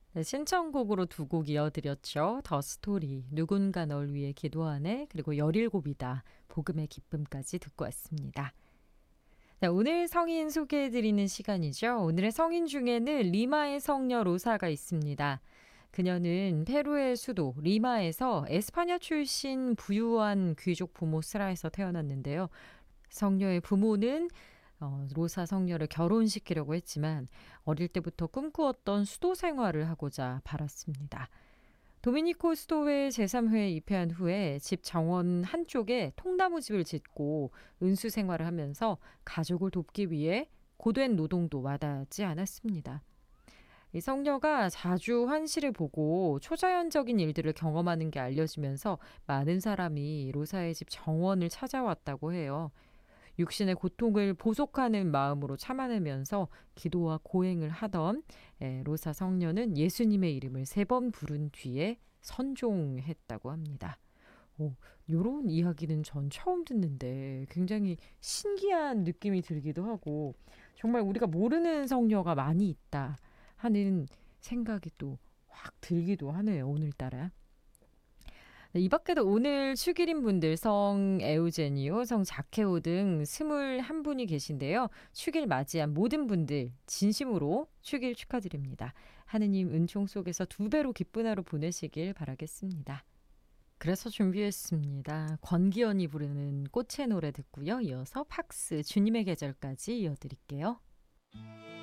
네, 신청곡으로 두 곡 이어드렸죠. 더 스토리, 누군가 널 위해 기도하네, 그리고 열일곱이다, 복음의 기쁨까지 듣고 왔습니다. 네, 오늘 성인 소개해드리는 시간이죠. 오늘의 성인 중에는 리마의 성녀 로사가 있습니다. 그녀는 페루의 수도 리마에서 에스파냐 출신 부유한 귀족 부모 슬하에서 태어났는데요. 성녀의 부모는 로사 성녀를 결혼시키려고 했지만 어릴 때부터 꿈꾸었던 수도 생활을 하고자 바랐습니다. 도미니코 수도회 제3회에 입회한 후에 집 정원 한쪽에 통나무집을 짓고 은수 생활을 하면서 가족을 돕기 위해 고된 노동도 마다하지 않았습니다. 이 성녀가 자주 환시를 보고 초자연적인 일들을 경험하는 게 알려지면서 많은 사람이 로사의 집 정원을 찾아왔다고 해요. 육신의 고통을 보속하는 마음으로 참아내면서 기도와 고행을 하던 로사 성녀는 예수님의 이름을 3번 부른 뒤에 선종했다고 합니다. 요런 이야기는 전 처음 듣는데 굉장히 신기한 느낌이 들기도 하고 정말 우리가 모르는 성녀가 많이 있다 하는 생각이 또 확 들기도 하네요, 오늘따라. 네, 이 밖에도 오늘 축일인 분들 성 에우제니오, 성 자케오 등 21분이 계신데요. 축일 맞이한 모든 분들 진심으로 축일 축하드립니다. 하느님 은총 속에서 2배로 기쁜 하루 보내시길 바라겠습니다. 그래서 준비했습니다. 권기현이 부르는 꽃의 노래 듣고요. 이어서 팍스 주님의 계절까지 이어드릴게요.